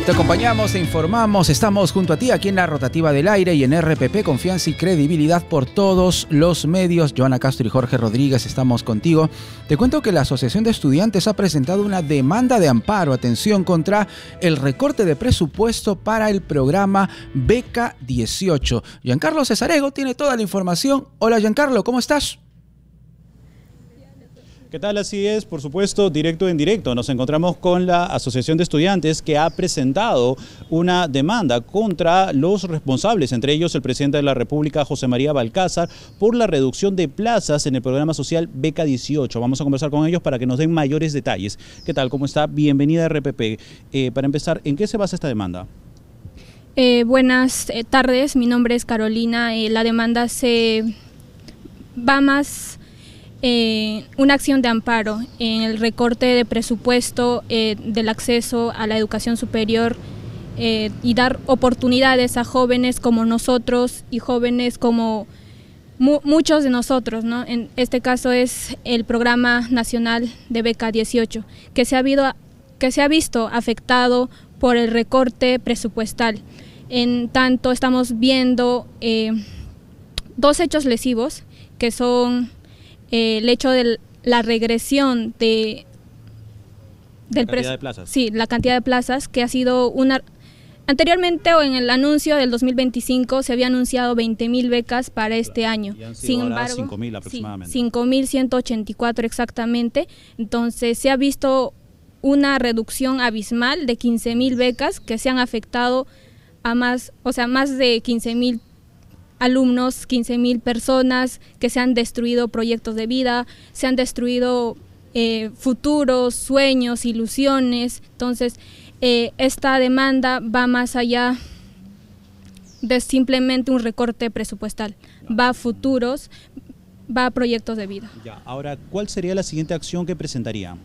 Te acompañamos, te informamos, estamos junto a ti aquí en la Rotativa del Aire y en RPP, confianza y credibilidad por todos los medios. Joana Castro y Jorge Rodríguez, estamos contigo. Te cuento que la Asociación de Estudiantes ha presentado una demanda de amparo, atención, contra el recorte de presupuesto para el programa Beca 18. Giancarlo Cesarego tiene toda la información. Hola Giancarlo, ¿cómo estás? ¿Qué tal? Así es, por supuesto, directo en directo. Nos encontramos con la Asociación de Estudiantes que ha presentado una demanda contra los responsables, entre ellos el presidente de la República, José María Balcázar, por la reducción de plazas en el programa social Beca 18. Vamos a conversar con ellos para que nos den mayores detalles. ¿Qué tal? ¿Cómo está? Bienvenida a RPP. Para empezar, ¿en qué se basa esta demanda? Buenas tardes, mi nombre es Carolina. La demanda se va más... una acción de amparo en el recorte de presupuesto del acceso a la educación superior y dar oportunidades a jóvenes como nosotros y jóvenes como muchos de nosotros, ¿no? En este caso es el Programa Nacional de Beca 18, que se ha visto afectado por el recorte presupuestal. En tanto estamos viendo dos hechos lesivos, que son el hecho de la regresión de la cantidad de plazas. Sí, la cantidad de plazas, que ha sido una... Anteriormente, o en el anuncio del 2025, se había anunciado 20.000 becas para este año. Sin embargo, 5.000 aproximadamente. Sí, 5.184 exactamente. Entonces, se ha visto una reducción abismal de 15.000 becas que se han afectado a más de 15.000 alumnos, 15.000 personas, que se han destruido proyectos de vida, se han destruido futuros, sueños, ilusiones. Entonces, esta demanda va más allá de simplemente un recorte presupuestal, va a futuros, va a proyectos de vida. Ya, ahora, ¿cuál sería la siguiente acción que presentaría?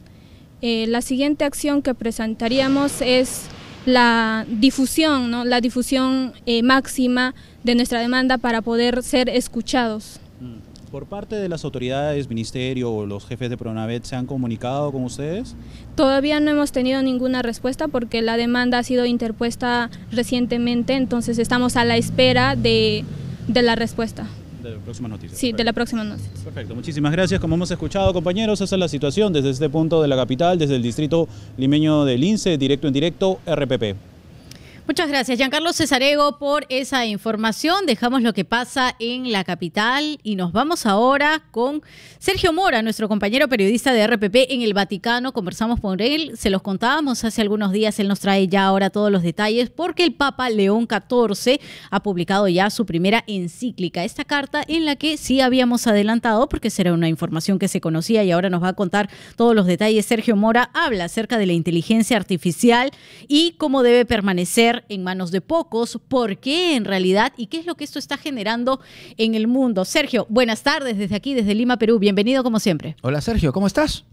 La siguiente acción que presentaríamos es la difusión, ¿no? La difusión máxima de nuestra demanda para poder ser escuchados. ¿Por parte de las autoridades, ministerio o los jefes de Pronavet se han comunicado con ustedes? Todavía no hemos tenido ninguna respuesta porque la demanda ha sido interpuesta recientemente, entonces estamos a la espera de la respuesta. De la próxima noticia. Sí, de la próxima noticia. Perfecto, muchísimas gracias. Como hemos escuchado, compañeros, esa es la situación desde este punto de la capital, desde el distrito limeño del Lince, directo en directo, RPP. Muchas gracias, Giancarlo Cesarego, por esa información. Dejamos lo que pasa en la capital y nos vamos ahora con Sergio Mora, nuestro compañero periodista de RPP en el Vaticano. Conversamos con él, se los contábamos hace algunos días, él nos trae ya ahora todos los detalles, porque el Papa León XIV ha publicado ya su primera encíclica, esta carta en la que sí habíamos adelantado, porque será una información que se conocía y ahora nos va a contar todos los detalles. Sergio Mora habla acerca de la inteligencia artificial y cómo debe permanecer en manos de pocos, por qué en realidad y qué es lo que esto está generando en el mundo. Sergio, buenas tardes desde aquí, desde Lima, Perú. Bienvenido como siempre. Hola Sergio, ¿cómo estás?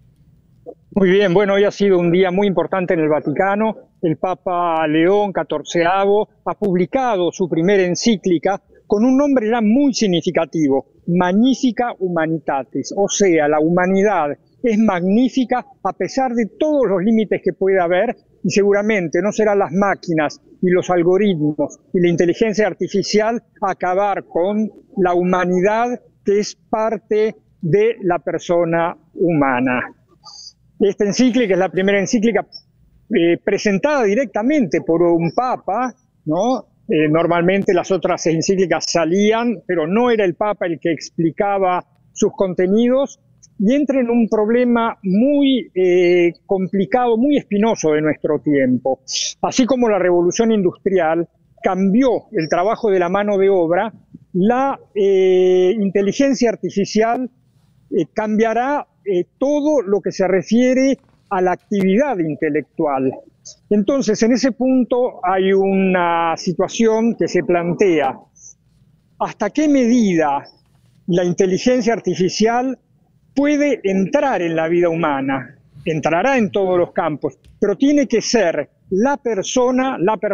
Muy bien, bueno, hoy ha sido un día muy importante en el Vaticano. El Papa León XIV ha publicado su primera encíclica con un nombre ya muy significativo, Magnificat Humanitatis, o sea, la humanidad es magnífica a pesar de todos los límites que puede haber. Y seguramente no serán las máquinas y los algoritmos y la inteligencia artificial acabar con la humanidad, que es parte de la persona humana. Esta encíclica es la primera encíclica presentada directamente por un papa, ¿no? Normalmente las otras encíclicas salían, pero no era el papa el que explicaba sus contenidos. Y entra en un problema muy complicado, muy espinoso de nuestro tiempo. Así como la revolución industrial cambió el trabajo de la mano de obra, la inteligencia artificial cambiará todo lo que se refiere a la actividad intelectual. Entonces, en ese punto hay una situación que se plantea. ¿Hasta qué medida la inteligencia artificial puede entrar en la vida humana? Entrará en todos los campos, pero tiene que ser la persona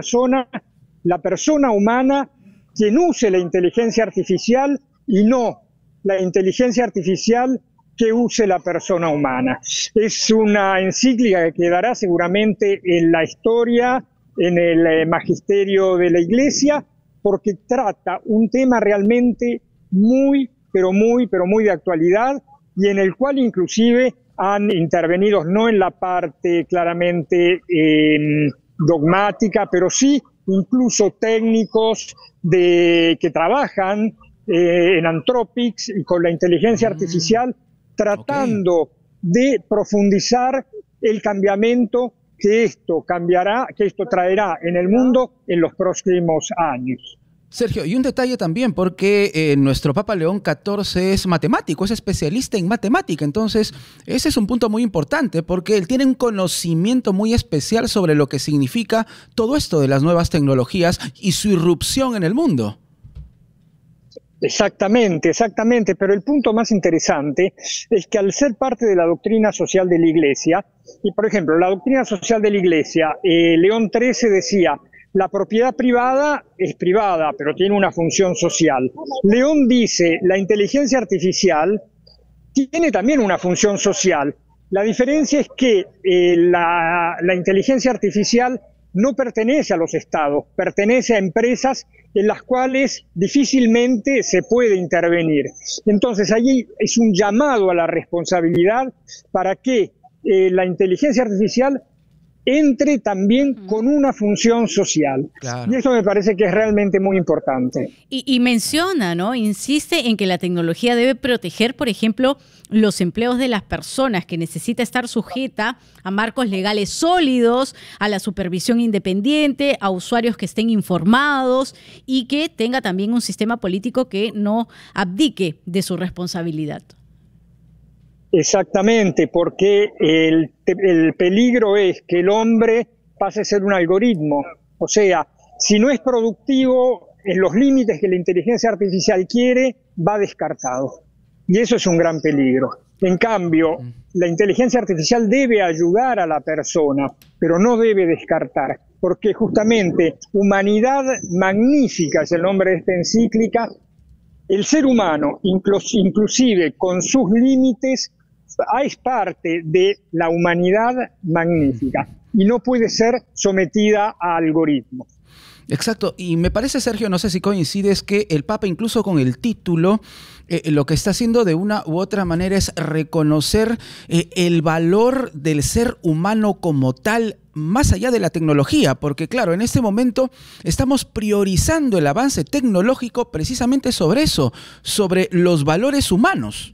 humana quien use la inteligencia artificial y no la inteligencia artificial que use la persona humana. Es una encíclica que quedará seguramente en la historia, en el magisterio de la Iglesia, porque trata un tema realmente muy de actualidad, y en el cual inclusive han intervenido no en la parte claramente dogmática, pero sí incluso técnicos que trabajan en Anthropics y con la inteligencia artificial, tratando de profundizar el cambiamiento que esto traerá en el mundo en los próximos años. Sergio, y un detalle también, porque nuestro Papa León XIV es matemático, es especialista en matemática, entonces ese es un punto muy importante, porque él tiene un conocimiento muy especial sobre lo que significa todo esto de las nuevas tecnologías y su irrupción en el mundo. Exactamente, pero el punto más interesante es que al ser parte de la doctrina social de la Iglesia, y por ejemplo, la doctrina social de la Iglesia, León XIII decía: la propiedad privada es privada, pero tiene una función social. León dice: la inteligencia artificial tiene también una función social. La diferencia es que la inteligencia artificial no pertenece a los estados, pertenece a empresas en las cuales difícilmente se puede intervenir. Entonces, allí es un llamado a la responsabilidad para que la inteligencia artificial entre también con una función social. Claro. Y eso me parece que es realmente muy importante. Y menciona, ¿no? Insiste en que la tecnología debe proteger, por ejemplo, los empleos de las personas, que necesita estar sujeta a marcos legales sólidos, a la supervisión independiente, a usuarios que estén informados y que tenga también un sistema político que no abdique de su responsabilidad. Exactamente, porque el peligro es que el hombre pase a ser un algoritmo. O sea, si no es productivo en los límites que la inteligencia artificial quiere, va descartado. Y eso es un gran peligro. En cambio, la inteligencia artificial debe ayudar a la persona, pero no debe descartar, porque justamente Humanidad Magnífica es el nombre de esta encíclica. El ser humano, inclusive con sus límites, es parte de la humanidad magnífica y no puede ser sometida a algoritmos. Exacto, y me parece, Sergio, no sé si coincides, que el Papa, incluso con el título, lo que está haciendo de una u otra manera es reconocer el valor del ser humano como tal, más allá de la tecnología, porque claro, en este momento estamos priorizando el avance tecnológico precisamente sobre eso, sobre los valores humanos.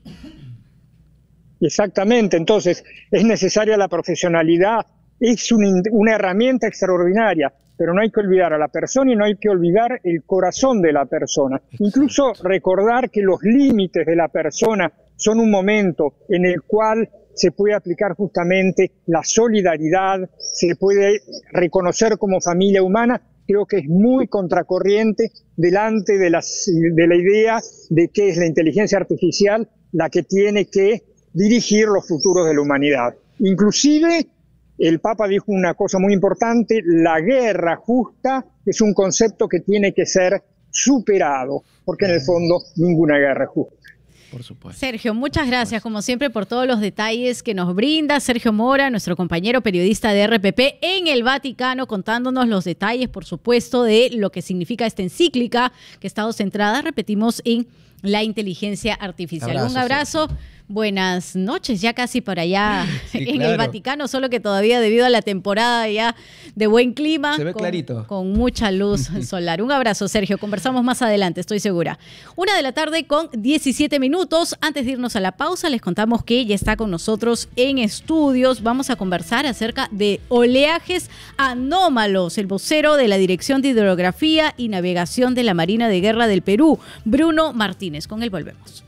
Exactamente, entonces es necesaria la profesionalidad, es una herramienta extraordinaria, pero no hay que olvidar a la persona y no hay que olvidar el corazón de la persona. Exacto. Incluso recordar que los límites de la persona son un momento en el cual se puede aplicar justamente la solidaridad, se puede reconocer como familia humana. Creo que es muy contracorriente delante de la idea de que es la inteligencia artificial la que tiene que dirigir los futuros de la humanidad. Inclusive, el Papa dijo una cosa muy importante: la guerra justa es un concepto que tiene que ser superado, porque en el fondo ninguna guerra es justa. Por supuesto. Sergio, muchas gracias como siempre por todos los detalles que nos brinda. Sergio Mora, nuestro compañero periodista de RPP en el Vaticano, contándonos los detalles, por supuesto, de lo que significa esta encíclica que ha estado centrada, repetimos, en la inteligencia artificial. Un abrazo. Buenas noches, ya casi por allá en el Vaticano, solo que todavía debido a la temporada ya de buen clima, se ve clarito, con mucha luz solar. Un abrazo, Sergio, conversamos más adelante, estoy segura. 1:00 con 17 minutos. Antes de irnos a la pausa, les contamos que ya está con nosotros en estudios. Vamos a conversar acerca de oleajes anómalos, el vocero de la Dirección de Hidrografía y Navegación de la Marina de Guerra del Perú, Bruno Martínez. Con él volvemos.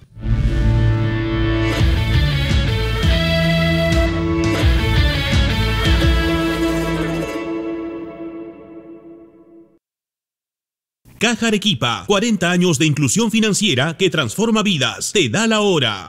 Caja Arequipa, 40 años de inclusión financiera que transforma vidas. Te da la hora.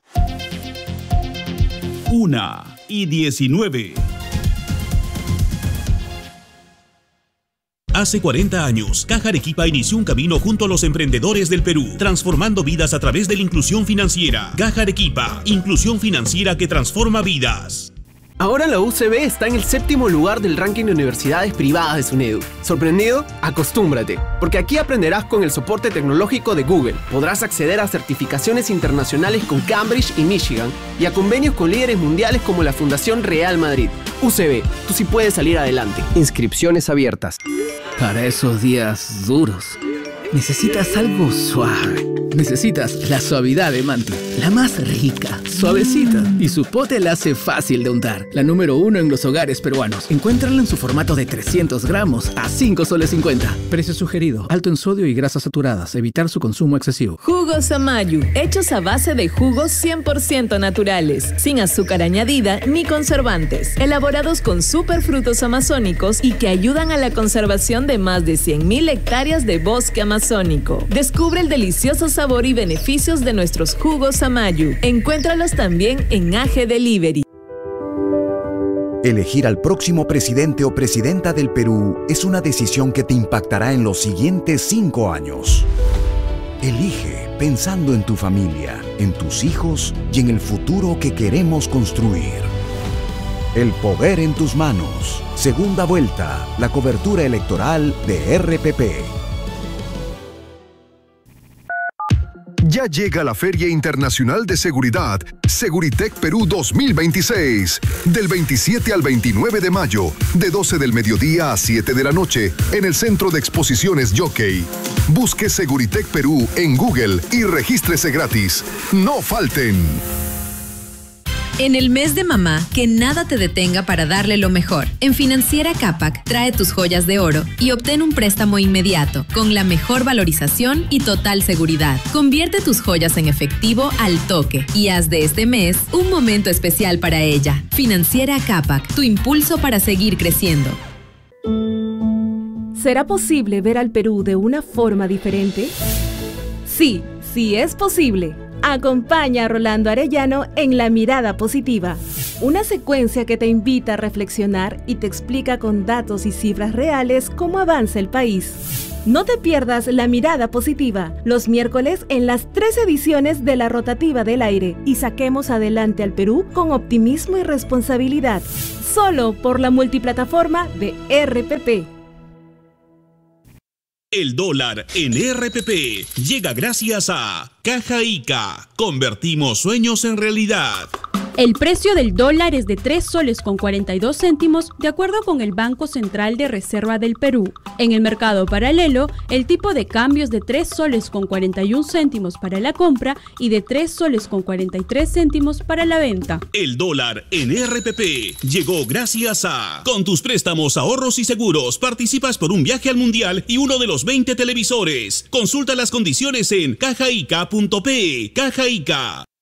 1:19. Hace 40 años, Caja Arequipa inició un camino junto a los emprendedores del Perú, transformando vidas a través de la inclusión financiera. Caja Arequipa, inclusión financiera que transforma vidas. Ahora la UCB está en el 7º lugar del ranking de universidades privadas de SUNEDU. ¿Sorprendido? Acostúmbrate, porque aquí aprenderás con el soporte tecnológico de Google. Podrás acceder a certificaciones internacionales con Cambridge y Michigan y a convenios con líderes mundiales como la Fundación Real Madrid. UCB, tú sí puedes salir adelante. Inscripciones abiertas. Para esos días duros, necesitas algo suave. Necesitas la suavidad de Manti, la más rica, suavecita. Y su pote la hace fácil de untar. La número 1 en los hogares peruanos. Encuéntrala en su formato de 300 gramos a 5,50 soles. Precio sugerido: alto en sodio y grasas saturadas. Evitar su consumo excesivo. Jugos Amayu, hechos a base de jugos 100% naturales, sin azúcar añadida ni conservantes. Elaborados con superfrutos amazónicos y que ayudan a la conservación de más de 100.000 hectáreas de bosque amazónico. Descubre el delicioso sabor y beneficios de nuestros jugos Amayu. Encuéntralos también en AG Delivery. Elegir al próximo presidente o presidenta del Perú es una decisión que te impactará en los siguientes 5 años. Elige pensando en tu familia, en tus hijos y en el futuro que queremos construir. El poder en tus manos. Segunda vuelta. La cobertura electoral de RPP. Ya llega la Feria Internacional de Seguridad, Seguritech Perú 2026, del 27 al 29 de mayo, de 12 del mediodía a 7 de la noche, en el Centro de Exposiciones Jockey. Busque Seguritech Perú en Google y regístrese gratis. ¡No falten! En el mes de mamá, que nada te detenga para darle lo mejor. En Financiera Capac, trae tus joyas de oro y obtén un préstamo inmediato, con la mejor valorización y total seguridad. Convierte tus joyas en efectivo al toque y haz de este mes un momento especial para ella. Financiera Capac, tu impulso para seguir creciendo. ¿Será posible ver al Perú de una forma diferente? Sí, sí es posible. Acompaña a Rolando Arellano en La Mirada Positiva, una secuencia que te invita a reflexionar y te explica con datos y cifras reales cómo avanza el país. No te pierdas La Mirada Positiva, los miércoles en las 3 ediciones de la Rotativa del Aire, y saquemos adelante al Perú con optimismo y responsabilidad, solo por la multiplataforma de RPP. El dólar en RPP llega gracias a Caja Ica. Convertimos sueños en realidad. El precio del dólar es de 3 soles con 42 céntimos de acuerdo con el Banco Central de Reserva del Perú. En el mercado paralelo, el tipo de cambio es de 3 soles con 41 céntimos para la compra y de 3 soles con 43 céntimos para la venta. El dólar en RPP llegó gracias a... Con tus préstamos, ahorros y seguros, participas por un viaje al Mundial y uno de los 20 televisores. Consulta las condiciones en cajaica.pe. Caja Ica.